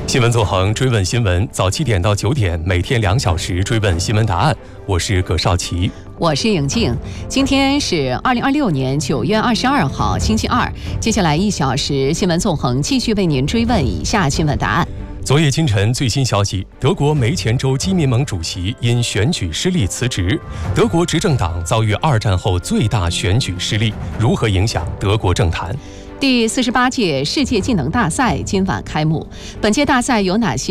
新闻纵横，追问新闻，早7点到9点，每天2小时追问新闻答案。我是葛少奇， 我是颖静。今天是2026年9月22号，星期二。接下来1小时，新闻纵横继续为您追问以下新闻答案。 昨夜今晨最新消息，德国梅前州基民盟主席因选举失利辞职。德国执政党遭遇2战后最大选举失利，如何影响德国政坛？ 第48届世界技能大赛今晚开幕。本届大赛有哪些